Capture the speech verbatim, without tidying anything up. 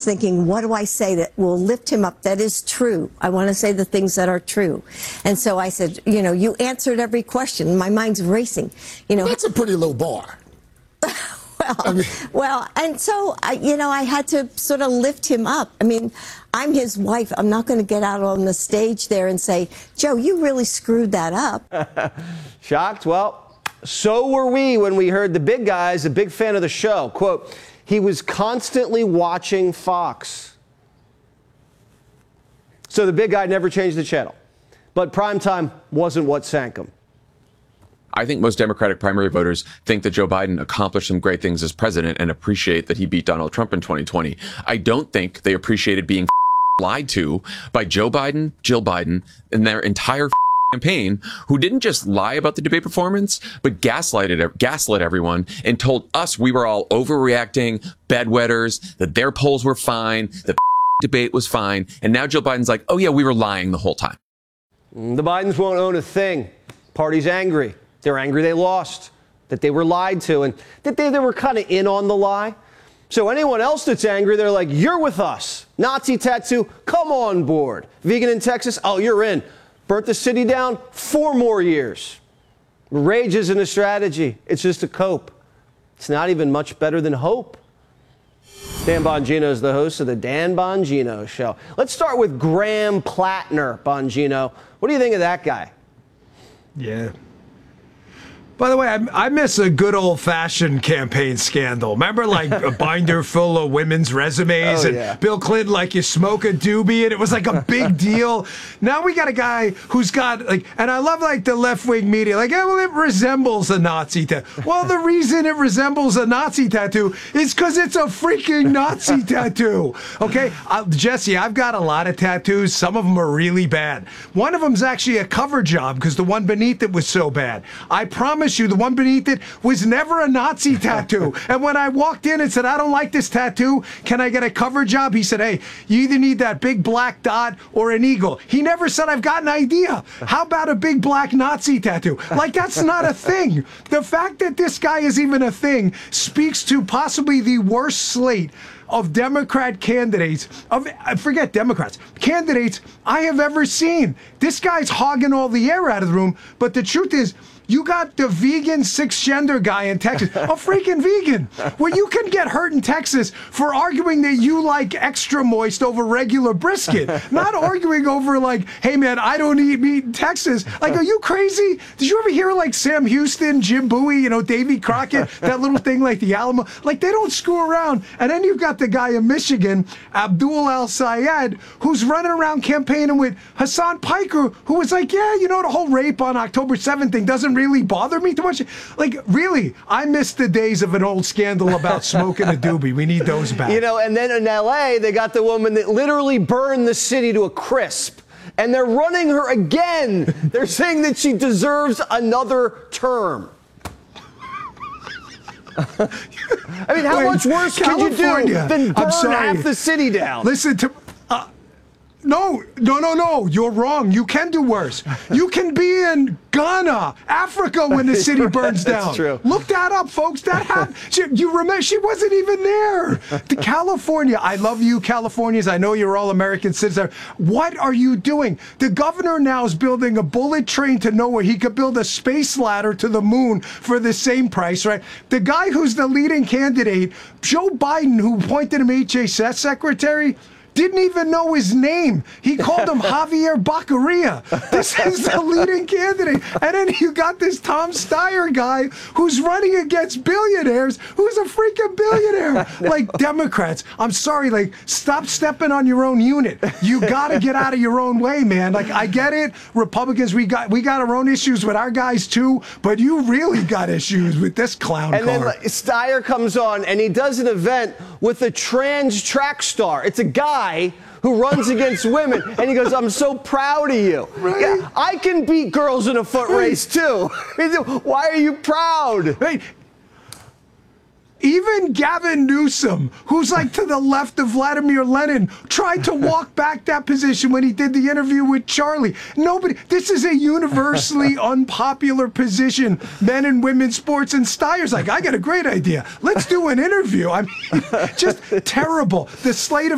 thinking, what do I say that will lift him up? That is true. I want to say the things that are true. And so I said, you know, you answered every question. My mind's racing. You know, that's a pretty low bar. Well, I mean, well, and so, I, you know, I had to sort of lift him up. I mean, I'm his wife. I'm not going to get out on the stage there and say, Joe, you really screwed that up. Shocked? Well, so were we when we heard the big guy's a big fan of the show. Quote, he was constantly watching Fox. So the big guy never changed the channel. But primetime wasn't what sank him. I think most Democratic primary voters think that Joe Biden accomplished some great things as president and appreciate that he beat Donald Trump in twenty twenty. I don't think they appreciated being lied to by Joe Biden, Jill Biden, and their entire campaign, who didn't just lie about the debate performance, but gaslighted, gaslit everyone and told us we were all overreacting, bedwetters, that their polls were fine, that the debate was fine. And now Jill Biden's like, oh yeah, we were lying the whole time. The Bidens won't own a thing. Party's angry. They're angry they lost, that they were lied to, and that they, they were kind of in on the lie. So anyone else that's angry, they're like, you're with us. Nazi tattoo, come on board. Vegan in Texas, oh, you're in. Burnt the city down, four more years. Rage isn't a strategy. It's just a cope. It's not even much better than hope. Dan Bongino is the host of the Dan Bongino Show. Let's start with Graham Plattner, Bongino. What do you think of that guy? Yeah. By the way, I, I miss a good old-fashioned campaign scandal. Remember, like, a binder full of women's resumes, oh, and yeah. Bill Clinton, like, you smoke a doobie, and it was, like, a big deal. Now we got a guy who's got, like, and I love, like, the left-wing media, like, yeah, well, it resembles a Nazi tattoo. Well, the reason it resembles a Nazi tattoo is because it's a freaking Nazi tattoo, okay? Uh, Jesse, I've got a lot of tattoos. Some of them are really bad. One of them's actually a cover job because the one beneath it was so bad. I promise you, the one beneath it was never a Nazi tattoo. And when I walked in and said, I don't like this tattoo, can I get a cover job? He said, hey, you either need that big black dot or an eagle. He never said, I've got an idea. How about a big black Nazi tattoo? Like, that's not a thing. The fact that this guy is even a thing speaks to possibly the worst slate of Democrat candidates, of forget Democrats, candidates I have ever seen. This guy's hogging all the air out of the room, but the truth is, you got the vegan six-gender guy in Texas, a freaking vegan, where you can get hurt in Texas for arguing that you like extra moist over regular brisket, not arguing over like, hey man, I don't eat meat in Texas. Like, are you crazy? Did you ever hear like Sam Houston, Jim Bowie, you know, Davy Crockett, that little thing like the Alamo? Like, they don't screw around. And then you've got the guy in Michigan, Abdul El-Sayed, who's running around campaigning with Hassan Piker, who was like, yeah, you know, the whole rape on October seventh thing doesn't really bother me too much. Like, really, I miss the days of an old scandal about smoking a doobie. We need those back. You know, and then in L A, they got the woman that literally burned the city to a crisp. And they're running her again. They're saying that she deserves another term. I mean, how Wait, much worse California, could you do than burn I'm sorry. half the city down? Listen to... Uh, No, no, no, no. You're wrong. You can do worse. You can be in Ghana, Africa, when the city burns down. That's true. Look that up, folks. That happened. She, you remember? She wasn't even there. The California. I love you, Californians. I know you're all American citizens. What are you doing? The governor now is building a bullet train to nowhere. He could build a space ladder to the moon for the same price, right? The guy who's the leading candidate, Joe Biden, who appointed him H S S secretary, didn't even know his name. He called him Javier Baccaria. This is the leading candidate. And then you got this Tom Steyer guy who's running against billionaires, who's a freaking billionaire. Like, Democrats, I'm sorry, like, stop stepping on your own unit. You got to get out of your own way, man. Like, I get it. Republicans, we got we got our own issues with our guys, too. But you really got issues with this clown and car. then like, Steyer comes on, and he does an event with a trans track star. It's a guy who runs against women, and he goes, I'm so proud of you. Right. Yeah, I can beat girls in a foot race, too. Why are you proud? Right. Even Gavin Newsom, who's like to the left of Vladimir Lenin, tried to walk back that position when he did the interview with Charlie. Nobody, this is a universally unpopular position, men and women sports, and Steyer's like, I got a great idea. Let's do an interview. I mean, just terrible. The slate of